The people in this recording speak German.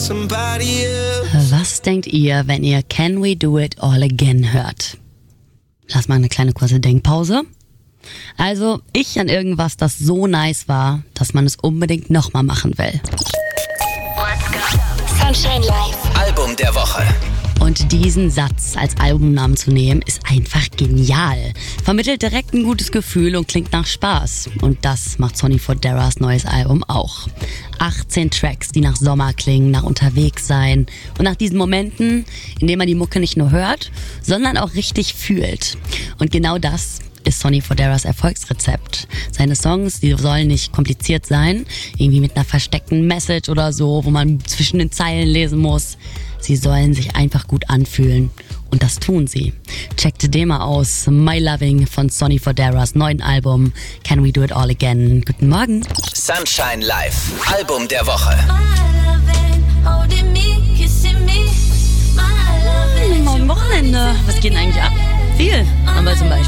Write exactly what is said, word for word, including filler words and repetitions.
somebody else. Was denkt ihr, wenn ihr Can We Do It All Again hört? Lass mal eine kleine kurze Denkpause. Also, ich an irgendwas, das so nice war, dass man es unbedingt nochmal machen will. Sunshine Live. Album der Woche. Und diesen Satz als Albumnamen zu nehmen, ist einfach genial. Vermittelt direkt ein gutes Gefühl und klingt nach Spaß. Und das macht Sonny Foderas neues Album auch. achtzehn Tracks, die nach Sommer klingen, nach unterwegs sein und nach diesen Momenten, in denen man die Mucke nicht nur hört, sondern auch richtig fühlt. Und genau das ist Sonny Foderas Erfolgsrezept. Seine Songs, die sollen nicht kompliziert sein, irgendwie mit einer versteckten Message oder so, wo man zwischen den Zeilen lesen muss. Sie sollen sich einfach gut anfühlen. Und das tun sie. Checkt den mal aus. My Loving von Sonny Foderas neuen Album Can We Do It All Again. Guten Morgen. Sunshine Live. Album der Woche. Hm, am Wochenende. Was geht denn eigentlich ab? Viel. Aber zum Beispiel